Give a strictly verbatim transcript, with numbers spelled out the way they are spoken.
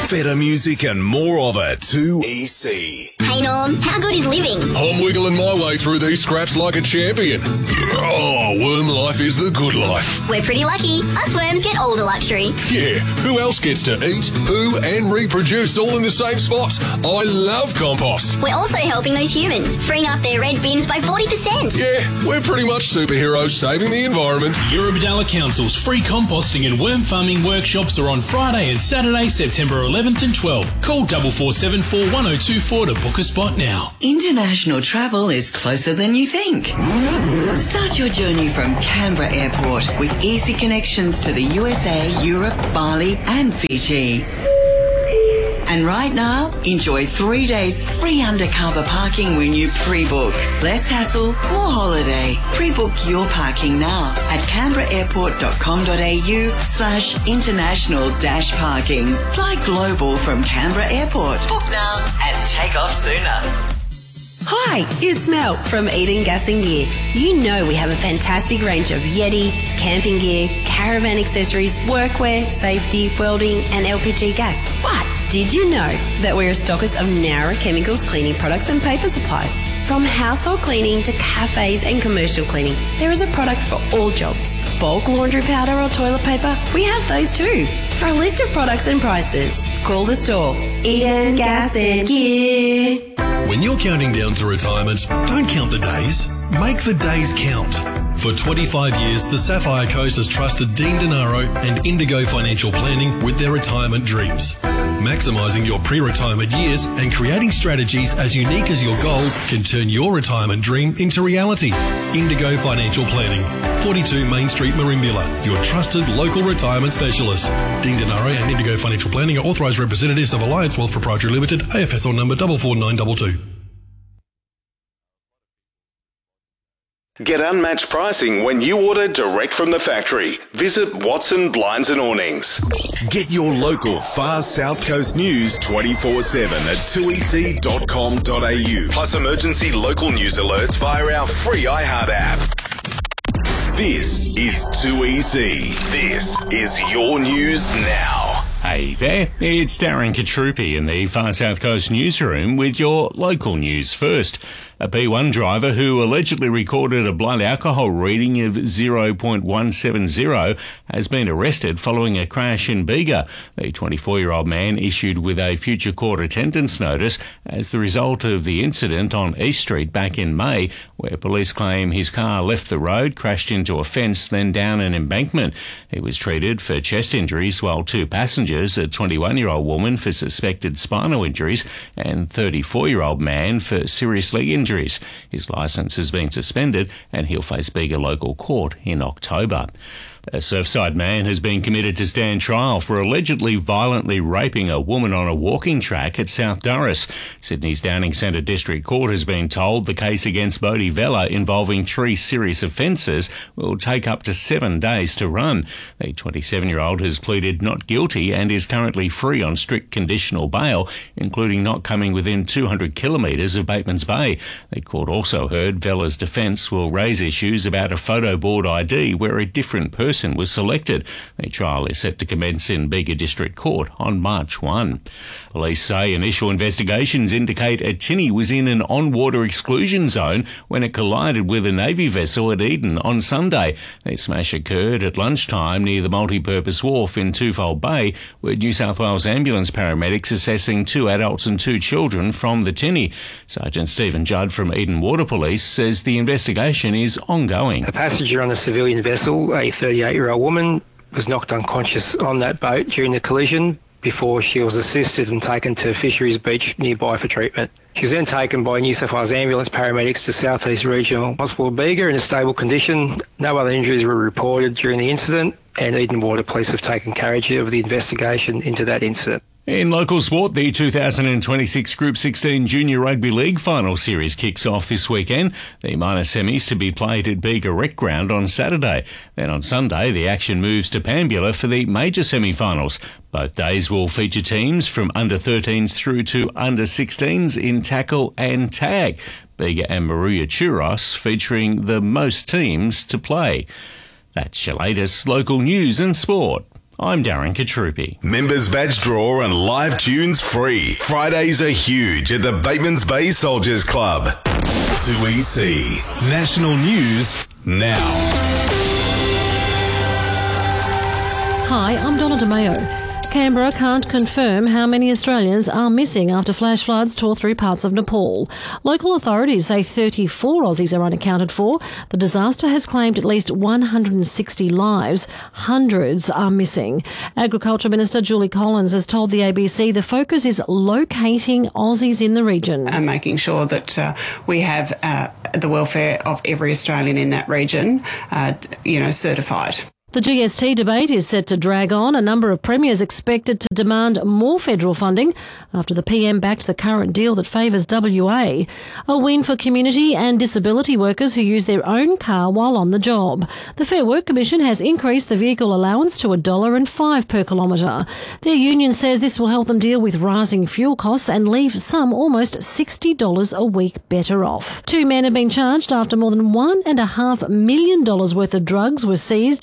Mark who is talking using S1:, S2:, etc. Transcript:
S1: Better music and more of it. two E C.
S2: Hey Norm, how good is living?
S3: I'm wiggling my way through these scraps like a champion. Oh, worm life is the good life.
S2: We're pretty lucky. Us worms get all the luxury.
S3: Yeah, who else gets to eat, poo and reproduce all in the same spot? I love compost.
S2: We're also helping those humans, freeing up their red bins by forty percent.
S3: Yeah, we're pretty much superheroes saving the environment.
S4: Eurobodalla Council's free composting and worm farming workshops are on Friday and Saturday, September eleventh and twelfth. Call four four seven four one oh two four to book a spot now.
S5: International travel is closer than you think. Start your journey from Canberra Airport with easy connections to the U S A, Europe, Bali and Fiji. And right now, enjoy three days free undercover parking when you pre-book. Less hassle, more holiday. Pre-book your parking now at canberraairport.com.au slash international dash parking. Fly global from Canberra Airport. Book now and take off sooner.
S6: Hi, it's Mel from Eden Gas and Gear. You know we have a fantastic range of Yeti, camping gear, caravan accessories, workwear, safety, welding and L P G gas. But did you know that we're stockers of Nowra Chemicals cleaning products and paper supplies? From household cleaning to cafes and commercial cleaning, there is a product for all jobs. Bulk laundry powder or toilet paper, we have those too. For a list of products and prices, call the store. Eden Gas and Gear.
S7: When you're counting down to retirement, don't count the days. Make the days count. For twenty-five years, the Sapphire Coast has trusted Dean Denaro and Indigo Financial Planning with their retirement dreams. Maximising your pre-retirement years and creating strategies as unique as your goals can turn your retirement dream into reality. Indigo Financial Planning, forty-two Main Street, Merimbula, your trusted local retirement specialist. Dean Denaro and Indigo Financial Planning are authorised representatives of Alliance Wealth Proprietary Limited, A F S on number four four nine two two.
S1: Get unmatched pricing when you order direct from the factory. Visit Watson Blinds and Awnings. Get your local Far South Coast news twenty-four seven at two e c dot com dot a u. Plus emergency local news alerts via our free iHeart app. This is two E C. This is your news now.
S8: Hey there, it's Darren Katrupi in the Far South Coast newsroom with your local news first. A P one driver who allegedly recorded a blood alcohol reading of zero point one seven zero has been arrested following a crash in Bega. The twenty-four-year-old man issued with a future court attendance notice as the result of the incident on East Street back in May, where police claim his car left the road, crashed into a fence, then down an embankment. He was treated for chest injuries, while two passengers, a twenty-one-year-old woman for suspected spinal injuries and thirty-four-year-old man for serious leg injuries. His licence has been suspended and he'll face Bega local court in October. A Surfside man has been committed to stand trial for allegedly violently raping a woman on a walking track at South Durras. Sydney's Downing Centre District Court has been told the case against Bodhi Vella involving three serious offences will take up to seven days to run. The twenty-seven-year-old has pleaded not guilty and is currently free on strict conditional bail, including not coming within two hundred kilometres of Bateman's Bay. The court also heard Vella's defence will raise issues about a photo board I D where a different person was selected. The trial is set to commence in Bega District Court on March first. Police say initial investigations indicate a tinny was in an on-water exclusion zone when it collided with a Navy vessel at Eden on Sunday. The smash occurred at lunchtime near the multi-purpose wharf in Twofold Bay, where New South Wales ambulance paramedics assessing two adults and two children from the tinny. Sergeant Stephen Judd from Eden Water Police says the investigation is ongoing.
S9: A passenger on a civilian vessel, a thirty-eight-year-old woman, was knocked unconscious on that boat during the collision before she was assisted and taken to Fisheries Beach nearby for treatment. She was then taken by New South Wales ambulance paramedics to South East Regional Hospital Bega in a stable condition. No other injuries were reported during the incident, and Eden Water Police have taken carriage of the investigation into that incident.
S8: In local sport, the two thousand twenty-six Group sixteen Junior Rugby League Final Series kicks off this weekend. The minor semis to be played at Bega Rec Ground on Saturday. Then on Sunday, the action moves to Pambula for the major semi-finals. Both days will feature teams from under thirteens through to under sixteens in tackle and tag. Bega and Maruya Churros featuring the most teams to play. That's your latest local news and sport. I'm Darren Katrupi.
S1: Members badge draw and live tunes free. Fridays are huge at the Bateman's Bay Soldiers Club. two E C National News now.
S10: Hi, I'm Donna DeMayo. Canberra can't confirm how many Australians are missing after flash floods tore through parts of Nepal. Local authorities say thirty-four Aussies are unaccounted for. The disaster has claimed at least one hundred sixty lives. Hundreds are missing. Agriculture Minister Julie Collins has told the A B C the focus is locating Aussies in the region.
S11: And making sure that uh, we have uh, the welfare of every Australian in that region, uh, you know, certified.
S10: The G S T debate is set to drag on. A number of premiers expected to demand more federal funding after the P M backed the current deal that favours W A. A win for community and disability workers who use their own car while on the job. The Fair Work Commission has increased the vehicle allowance to one dollar and five per kilometre. Their union says this will help them deal with rising fuel costs and leave some almost sixty dollars a week better off. Two men have been charged after more than one and a half million dollars worth of drugs were seized